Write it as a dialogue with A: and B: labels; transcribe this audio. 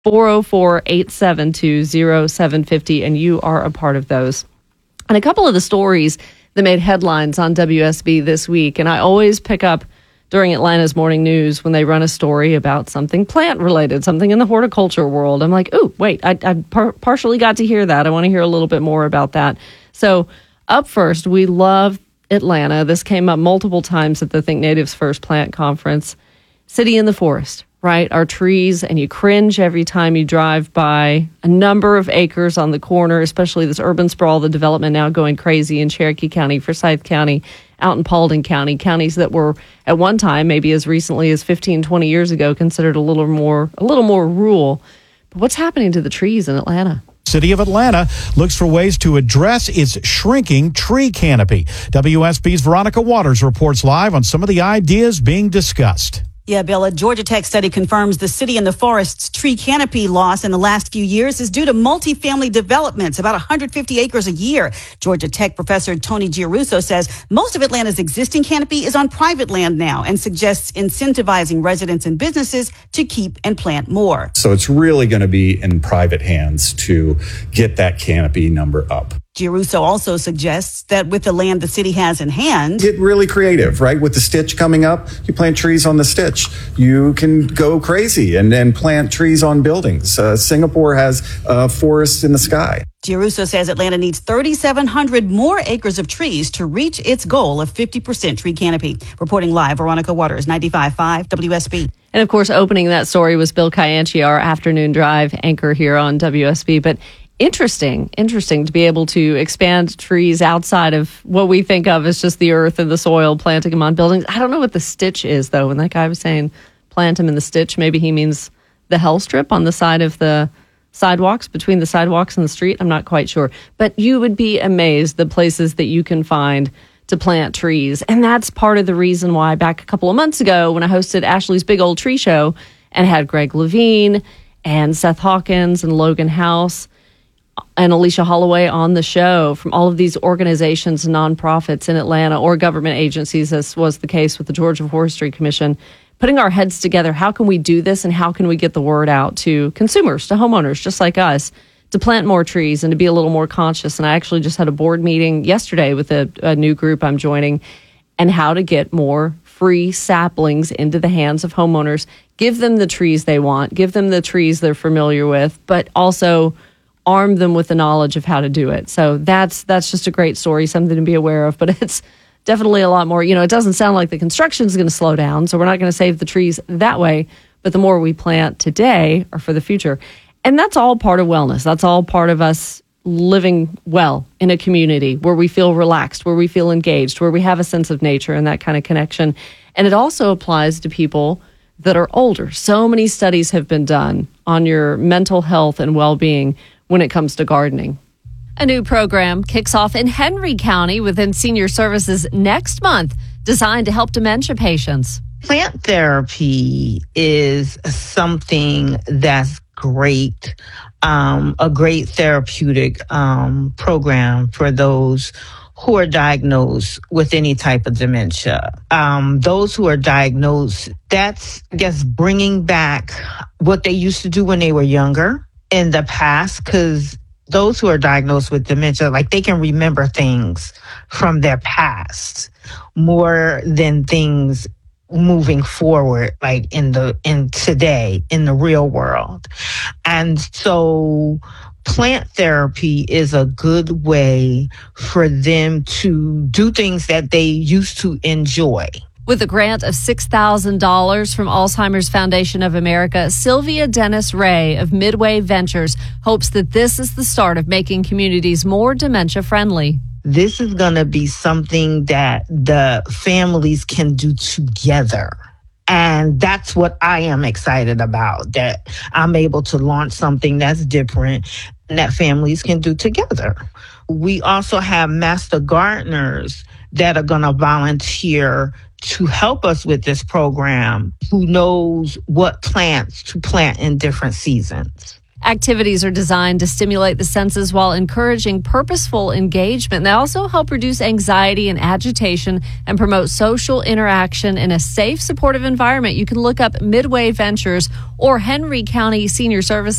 A: 404-872-0750, and you are a part of those. And a couple of the stories that made headlines on WSB this week, and I always pick up during Atlanta's morning news when they run a story about something plant-related, something in the horticulture world. I'm like, oh, wait, I partially got to hear that. I want to hear a little bit more about that. So up first, we love Atlanta. This came up multiple times at the Think Natives First Plant Conference. City in the forest, right? Our trees, and you cringe every time you drive by a number of acres on the corner, especially this urban sprawl, the development now going crazy in Cherokee County, Forsyth County, out in Paulding County, counties that were at one time, maybe as recently as 15, 20 years ago, considered a little more rural. But what's happening to the trees in Atlanta?
B: City of Atlanta looks for ways to address its shrinking tree canopy. WSB's Veronica Waters reports live on some of the ideas being discussed.
C: Yeah, Bill, a Georgia Tech study confirms the city in the forest's tree canopy loss in the last few years is due to multifamily developments, about 150 acres a year. Georgia Tech professor Tony Giarrusso says most of Atlanta's existing canopy is on private land now and suggests incentivizing residents and businesses to keep and plant more.
D: So it's really going to be in private hands to get that canopy number up.
C: Giarrusso also suggests that with the land the city has in hand,
D: get really creative, right? With the Stitch coming up, you plant trees on the Stitch. You can go crazy and plant trees on buildings. Singapore has forests in the sky.
C: Giarrusso says Atlanta needs 3,700 more acres of trees to reach its goal of 50% tree canopy. Reporting live, Veronica Waters, 95.5 WSB.
A: And of course, opening that story was Bill Kyanchi, our afternoon drive anchor here on WSB. But Interesting to be able to expand trees outside of what we think of as just the earth and the soil, planting them on buildings. I don't know what the Stitch is, though. When that guy was saying plant them in the Stitch, maybe he means the hell strip on the side of the sidewalks, between the sidewalks and the street. I'm not quite sure. But you would be amazed the places that you can find to plant trees. And that's part of the reason why back a couple of months ago when I hosted Ashley's Big Old Tree Show and had Greg Levine and Seth Hawkins and Logan House and Alicia Holloway on the show from all of these organizations and nonprofits in Atlanta or government agencies, as was the case with the Georgia Forestry Commission, putting our heads together. How can we do this and how can we get the word out to consumers, to homeowners just like us, to plant more trees and to be a little more conscious? And I actually just had a board meeting yesterday with a new group I'm joining, and how to get more free saplings into the hands of homeowners. Give them the trees they want, give them the trees they're familiar with, but also arm them with the knowledge of how to do it. So that's just a great story, something to be aware of. But it's definitely a lot more. It doesn't sound like the construction is going to slow down, so we're not going to save the trees that way. But the more we plant today are for the future. And that's all part of wellness. That's all part of us living well in a community where we feel relaxed, where we feel engaged, where we have a sense of nature and that kind of connection. And it also applies to people that are older. So many studies have been done on your mental health and well-being when it comes to gardening. A new program kicks off in Henry County within Senior Services next month, designed to help dementia patients.
E: Plant therapy is something that's great, a great therapeutic program for those who are diagnosed with any type of dementia. Those who are diagnosed, that's, I guess, bringing back what they used to do when they were younger in the past, because those who are diagnosed with dementia, they can remember things from their past more than things moving forward, in today, in the real world. And so plant therapy is a good way for them to do things that they used to enjoy.
A: With a grant of $6,000 from Alzheimer's Foundation of America, Sylvia Dennis Ray of Midway Ventures hopes that this is the start of making communities more dementia-friendly.
E: This is going to be something that the families can do together. And that's what I am excited about, that I'm able to launch something that's different and that families can do together. We also have master gardeners that are going to volunteer to help us with this program, who knows what plants to plant in different seasons.
A: Activities are designed to stimulate the senses while encouraging purposeful engagement. They also help reduce anxiety and agitation and promote social interaction in a safe, supportive environment. You can look up Midway Ventures or Henry County Senior Services.